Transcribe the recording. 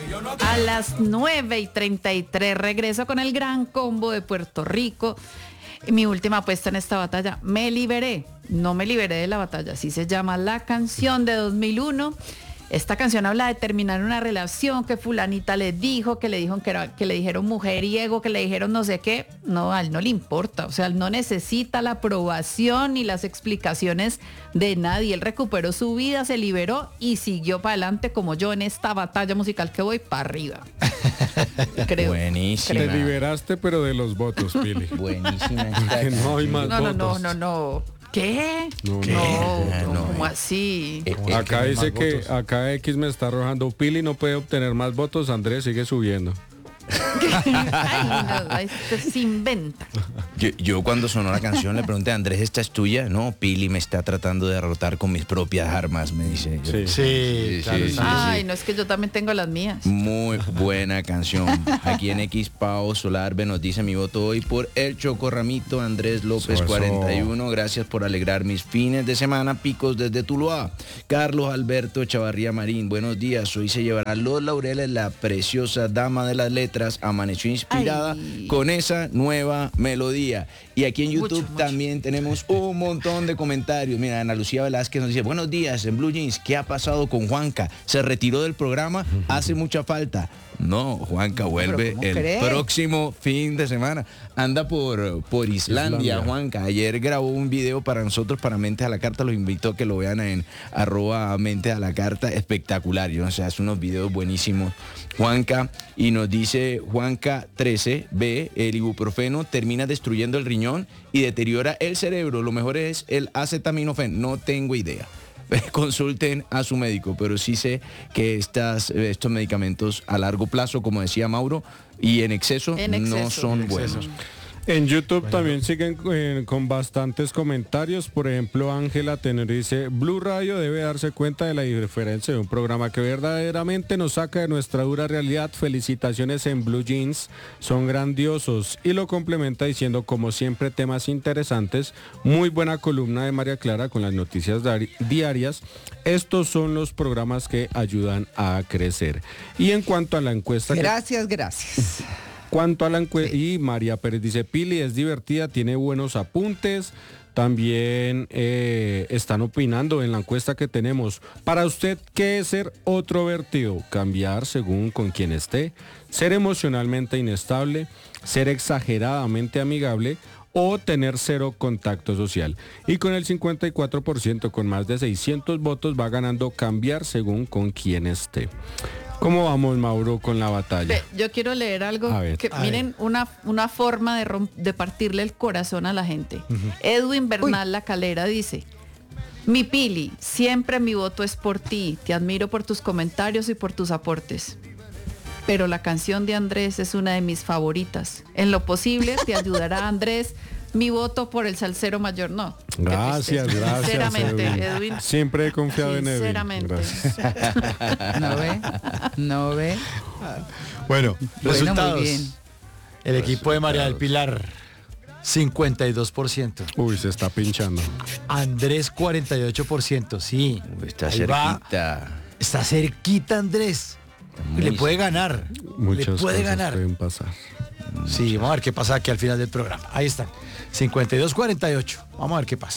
A las 9:33 regreso con el gran combo de Puerto Rico. Mi última apuesta en esta batalla, me liberé. No me liberé de la batalla, así se llama la canción de 2001. Esta canción habla de terminar una relación, que fulanita le dijo, que le dijeron mujeriego, que le dijeron no sé qué. No, a él no le importa, o sea, él no necesita la aprobación ni las explicaciones de nadie. Él recuperó su vida, se liberó y siguió para adelante, como yo en esta batalla musical que voy para arriba. Creo. Buenísima. Te liberaste, pero de los votos, Pili. Buenísima. Que no hay más votos. No. ¿Qué? No, No, ¿cómo así? Acá dice que acá X me está arrojando. Pili no puede obtener más votos, Andrés sigue subiendo. Ay, no, esto se inventa. Yo cuando sonó la canción le pregunté a Andrés, ¿esta es tuya? No, Pili me está tratando de derrotar con mis propias armas, me dice. Sí. Claro, Ay, no, es que yo también tengo las mías. Muy buena canción. Aquí en X Pao Solarbe nos dice: mi voto hoy por el Chocorramito Andrés López Eso. 41. Gracias por alegrar mis fines de semana. Picos desde Tuluá. Carlos Alberto Chavarría Marín, buenos días. Hoy se llevará los laureles la preciosa dama de las letras. Amaneció inspirada con esa nueva melodía. Y aquí en YouTube Mucho. también tenemos un montón de comentarios. Mira, Ana Lucía Velázquez nos dice: buenos días en Blue Jeans, ¿qué ha pasado con Juanca? ¿Se retiró del programa? Hace mucha falta. No, Juanca vuelve ¿cómo el cree? próximo fin de semana. Anda por Islandia, Juanca. Ayer grabó un video para nosotros, para Mentes a la Carta. Los invito a que lo vean en @Mentes a la Carta. Espectacular. Yo no sé, hace unos videos buenísimos, Juanca. Y nos dice Juanca 13B, el ibuprofeno termina destruyendo el riñón y deteriora el cerebro. Lo mejor es el acetaminofén. No tengo idea. Consulten a su médico, pero sí sé que estos medicamentos a largo plazo, como decía Mauro, y en exceso, no son buenos. En YouTube también siguen con bastantes comentarios. Por ejemplo, Ángela Tenor dice: Blue Radio debe darse cuenta de la diferencia de un programa que verdaderamente nos saca de nuestra dura realidad. Felicitaciones en Blue Jeans, son grandiosos. Y lo complementa diciendo: como siempre, temas interesantes. Muy buena columna de María Clara con las noticias diarias. Estos son los programas que ayudan a crecer. Y en cuanto a la encuesta... Gracias. Cuanto a la encuesta, y María Pérez dice: Pili es divertida, tiene buenos apuntes. También están opinando en la encuesta que tenemos. Para usted, ¿qué es ser otrovertido? Cambiar según con quien esté, ser emocionalmente inestable, ser exageradamente amigable o tener cero contacto social. Y con el 54%, con más de 600 votos, va ganando cambiar según con quien esté. ¿Cómo vamos, Mauro, con la batalla? Yo quiero leer algo que miren una forma de partirle el corazón a la gente. Edwin Bernal La Calera dice: mi Pili, siempre mi voto es por ti. Te admiro por tus comentarios y por tus aportes. Pero la canción de Andrés es una de mis favoritas. En lo posible te ayudará, Andrés. Mi voto por el salsero mayor, no. Gracias. Sinceramente, Edwin. Edwin. Siempre he confiado en Edwin. Sinceramente. ¿No ve? Bueno, resultados. muy bien. El equipo de María del Pilar, 52%. Uy, se está pinchando. Andrés, 48%. Sí. Está Ahí va. cerquita. Está cerquita, Andrés. Y le puede ganar. Muchas le puede cosas ganar. pueden pasar. Sí, vamos a ver qué pasa aquí al final del programa. Ahí están. 52-48. Vamos a ver qué pasa.